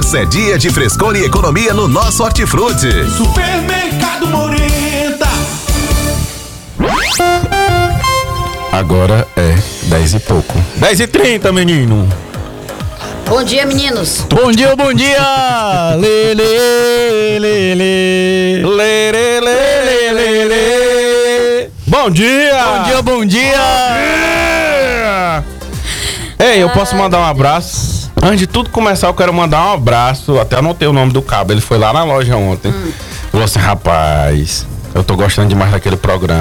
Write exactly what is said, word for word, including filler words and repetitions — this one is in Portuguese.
Esse é dia de frescor e economia no nosso Hortifruti. Supermercado Morenta. Agora é dez e pouco. dez e trinta, menino. Bom dia, meninos. Bom dia, bom dia. Lê, lê, lê, lê. Lê, lê, lê, lê, lê. Bom dia. Bom dia, bom dia. Ei, eu posso mandar um abraço? Antes de tudo começar, eu quero mandar um abraço. Até anotei o nome do cabo. Ele foi lá na loja ontem. Hum. Falou assim, rapaz, eu tô gostando demais daquele programa.